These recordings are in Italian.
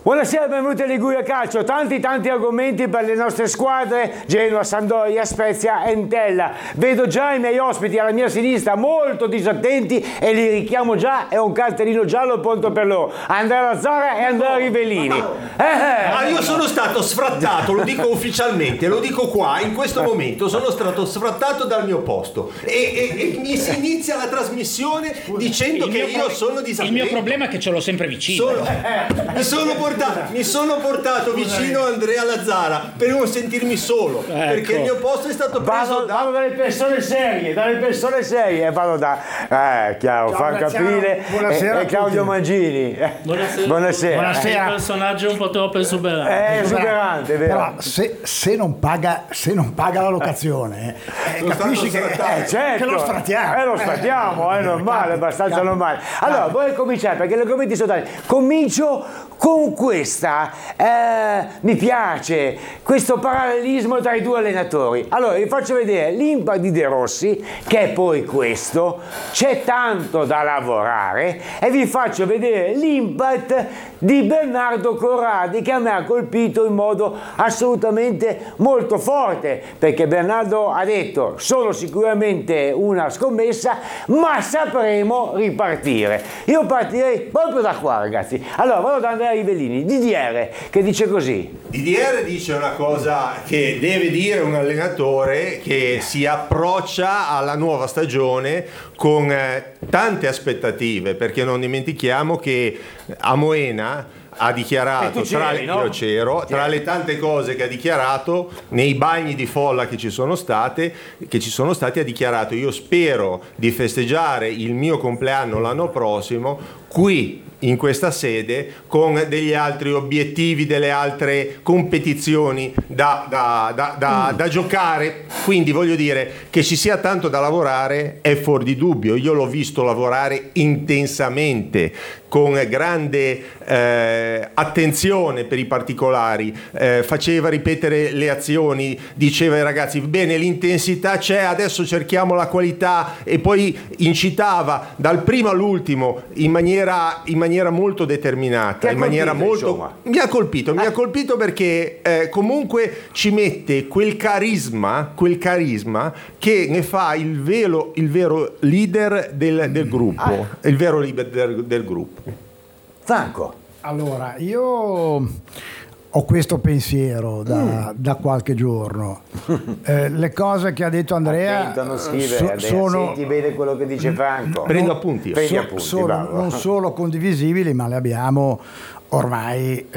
Buonasera, benvenuti a Liguria Calcio. Tanti argomenti per le nostre squadre: Genoa, Sampdoria, Spezia, Entella. Vedo già i miei ospiti alla mia sinistra molto disattenti e li richiamo già. È un cartellino giallo pronto per loro: Andrea Lazzara e Andrea Rivellini. Io sono stato sfrattato, lo dico ufficialmente, lo dico qua, in questo momento sono stato sfrattato dal mio posto e mi si inizia la trasmissione dicendo che io sono disattento. Il mio problema è che ce l'ho sempre vicino. Mi sono portato vicino a Andrea Lazzara per non sentirmi solo, perché il mio posto è stato preso vado dalle persone serie, vado da chiaro, Francapile e Claudio Mangini. Buonasera. È un personaggio un po' troppo esuberante. È esuberante, vero? Però se non paga la locazione, capisci che lo sfrattiamo. Lo sfrattiamo, è normale, abbastanza normale. Allora, vuoi cominciare? Perché le commenti sono tanti. Comincio con questa, mi piace questo parallelismo tra i due allenatori. Allora vi faccio vedere l'impact di De Rossi, che è poi questo, c'è tanto da lavorare, e vi faccio vedere l'impact di Bernardo Corradi, che a me ha colpito in modo assolutamente molto forte, perché Bernardo ha detto: sono sicuramente una scommessa, ma sapremo ripartire. Io partirei proprio da qua, ragazzi. Allora vado da Andrea Rivellini, DDR, che dice così. DDR dice una cosa che deve dire un allenatore che si approccia alla nuova stagione con tante aspettative, perché non dimentichiamo che a Moena ha dichiarato, tra le tante cose che ha dichiarato, nei bagni di folla che ci sono stati, ha dichiarato: io spero di festeggiare il mio compleanno l'anno prossimo qui in questa sede, con degli altri obiettivi, delle altre competizioni da giocare. Quindi voglio dire che ci sia tanto da lavorare è fuori di dubbio. Io l'ho visto lavorare intensamente, con grande attenzione per i particolari, faceva ripetere le azioni, diceva ai ragazzi: bene, l'intensità c'è, adesso cerchiamo la qualità, e poi incitava dal primo all'ultimo in maniera molto determinata, mi ha colpito perché comunque ci mette quel carisma che ne fa il vero leader del gruppo, il vero leader del gruppo. Franco. Allora, io ho questo pensiero da qualche giorno. Le cose che ha detto Andrea sono... Senti bene quello che dice Franco. Prendo appunti. Sono non solo condivisibili, ma le abbiamo ormai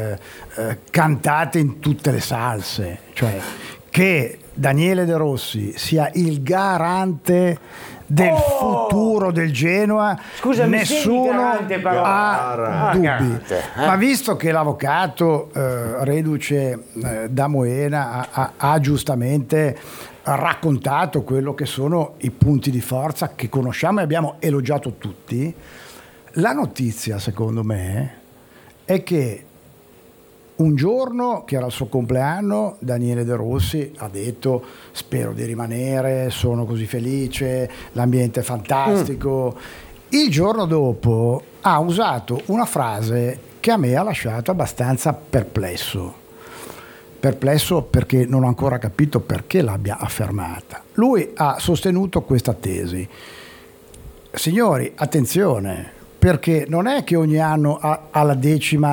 cantate in tutte le salse. Cioè, che Daniele De Rossi sia il garante del futuro del Genoa, scusami, nessuno ha dubbi. Ma visto che l'avvocato reduce da Moena ha giustamente raccontato quello che sono i punti di forza che conosciamo e abbiamo elogiato tutti, la notizia secondo me è che un giorno, che era il suo compleanno, Daniele De Rossi ha detto: spero di rimanere, sono così felice, l'ambiente è fantastico. Il giorno dopo ha usato una frase che a me ha lasciato abbastanza perplesso perché non ho ancora capito perché l'abbia affermata. Lui ha sostenuto questa tesi: signori, attenzione, perché non è che ogni anno alla 10ª